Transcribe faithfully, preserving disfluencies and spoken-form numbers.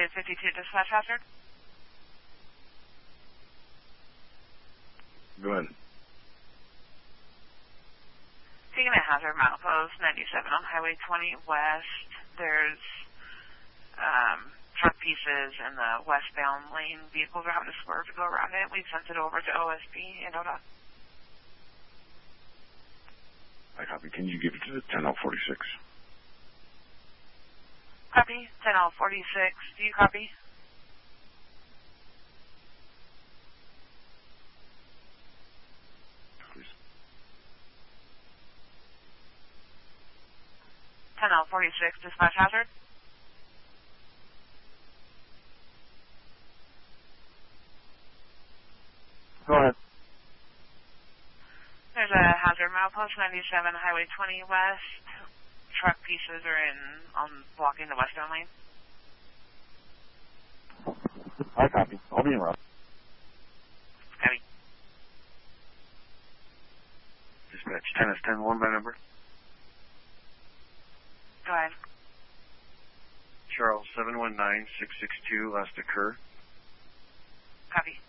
Highway fifty-two, dispatch hazard. Go ahead. Taking a hazard, milepost ninety-seven on Highway twenty West. There's um, truck pieces in the westbound lane. Vehicles are having to swerve to go around it. We've sent it over to O S B and O D O T. I copy. Can you give it to the ten L forty-six? Copy. ten L forty-six. Do you copy? Please. ten L forty-six, dispatch hazard. Go ahead. There's a hazard, milepost ninety-seven, Highway twenty West. Truck pieces are in on blocking the westbound lane. I copy. I'll be in route. Copy. Dispatch ten S ten, one by number. Go ahead. Charles, seven one nine six six two, last occur. Copy.